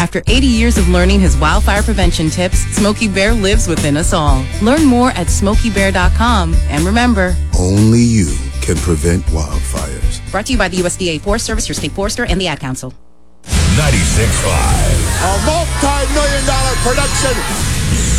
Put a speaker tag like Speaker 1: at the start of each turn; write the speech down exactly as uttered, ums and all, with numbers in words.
Speaker 1: After eighty years of learning his wildfire prevention tips, Smokey Bear lives within us all. Learn more at smokey bear dot com. And remember,
Speaker 2: only you can prevent wildfires.
Speaker 1: Brought to you by the U S D A Forest Service, your state forester, and the Ad Council.
Speaker 3: ninety-six point five.
Speaker 4: A multi-million dollar production